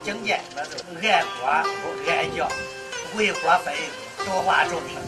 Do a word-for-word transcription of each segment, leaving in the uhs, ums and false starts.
经验那是爱国爱教，为国分多花重地。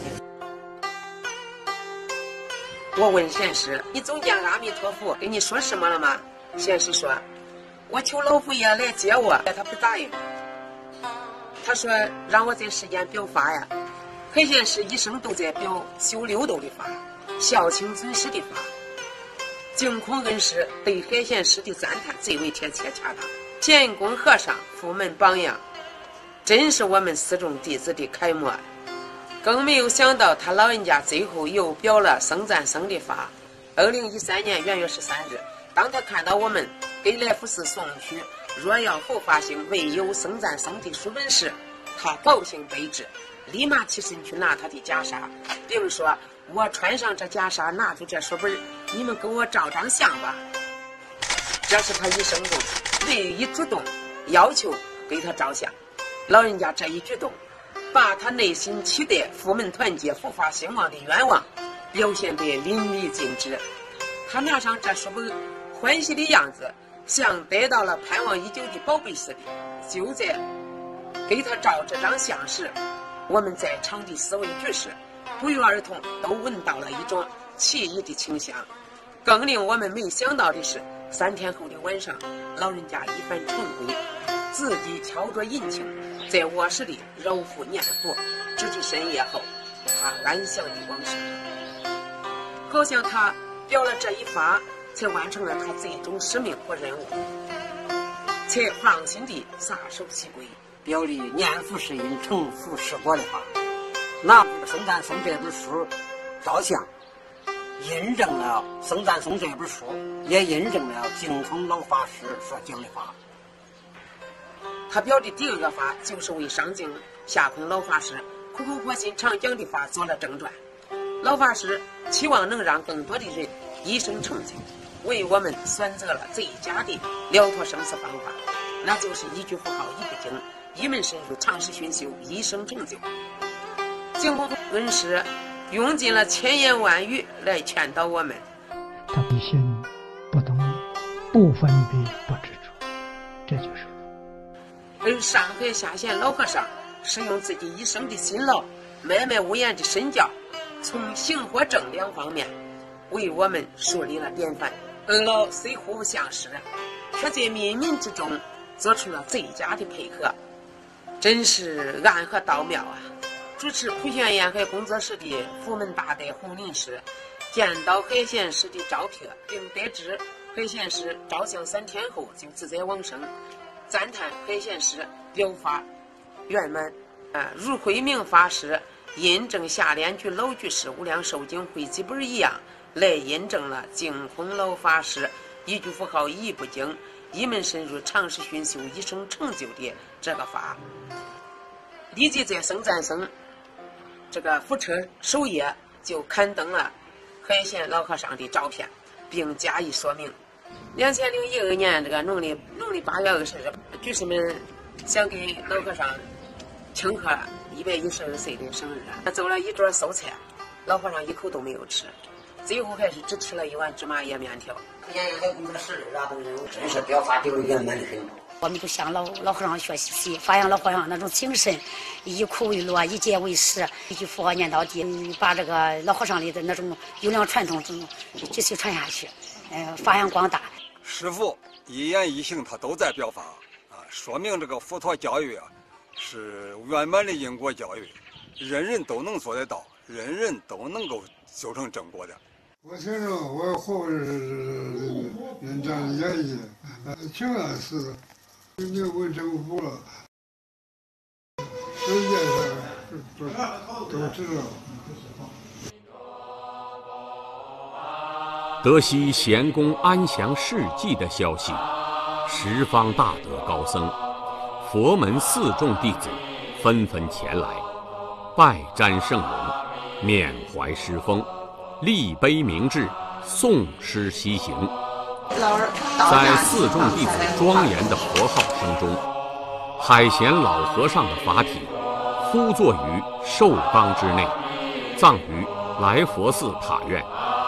我问贤师：“你总见阿弥陀佛跟你说什么了吗？”贤师说：“我求老佛爷来接我。”他不答应。他说：“让我在世间表法呀。”海贤师一生都在表修六度的法，孝亲尊师的法。净空恩师对海贤师的赞叹最为贴切恰当。贤公和尚父门榜样，真是我们四众弟子的楷模。更没有想到他老人家最后又表了僧赞僧的法。二零一三年元月十三日，当他看到我们给来福寺送去若要后发行唯有僧赞僧的书本时，他高兴悲之，立马起身去拿他的袈裟，并说：“我穿上这袈裟，拿出这书本，你们给我照张相吧。”这是他一生中唯一主动要求给他照相。老人家这一举动，把他内心期待佛门团结、佛法兴旺的愿望表现得淋漓尽致。他拿上这书本，欢喜的样子像得到了盼望已久的宝贝似的。就在给他照这张相时，我们在场的四位居士不约而同都闻到了一种奇异的清香。更令我们没想到的是，三天后的晚上，老人家一番晨归，自己敲着引磬，在卧室里揉腹念佛，直至深夜后，他安详的往生。好像他表了这一法，才完成了他最终使命和任务，才放心地撒手西归。 表里念佛是因，成佛是果的法。拿《僧赞僧》这本书照相，印证了《僧赞僧》这本书，也印证了净空老法师所讲的法。 他表的第二个法，就是为上净下空老法师苦口婆心常讲的法做了正传。老法师期望能让更多的人一生成就，为我们选择了最佳的了脱生死方法，那就是一句佛号一部经，一门深入，长时熏修，一生成就。净空恩师用尽了千言万语来劝导我们。 他不信不懂，不分别不执着，这就是佛。 而上海下县老和尚是用自己一生的辛劳，脉脉无言的身教，从行和正两方面为我们树立了典范。二老虽互不相识，却在冥冥之中做出了最佳的配合，真是暗合道妙啊！主持普贤沿海工作室的佛门大德洪林师见到海贤师的照片，并得知海贤师照相三天后就自在往生，赞叹海贤师表法圆满啊，如慧明法师印证下联居老居士无量寿经汇集本一样，来印证了净空老法师一句佛号一部经，一门深入，长时熏修，一生成就的这个法。立即在僧赞僧这个佛车首页就刊登了海贤老和尚的照片，并加以说明。两千零一二年这个农历农历八月二十日，居士们想给老和尚庆贺一百一十二岁的生日，他做了一桌素菜，老和尚一口都没有吃，最后还是只吃了一碗芝麻叶面条。 沿海工作室拉动人物，真是表法丢圆满的很。 我们就向老老和尚学习，发扬老和尚那种精神，以苦为乐，以戒为师，一句佛号念到底，把这个老和尚里的那种优良传统继续传下去，呃，发扬光大。 师父一言一行他都在表法啊，说明这个佛陀教育啊是圆满的因果教育，人人都能做得到，人人都能够修成正果的。 我听着我后人人这样演绎，挺安似的。没有问政府了，世界上都都知道。 得悉贤公安详事迹的消息，十方大德高僧、佛门四众弟子纷纷前来，拜瞻圣容，缅怀师风，立碑明志，诵诗西行。在四众弟子庄严的佛号声中，海贤老和尚的法体呼坐于寿冈之内，葬于来佛寺塔院。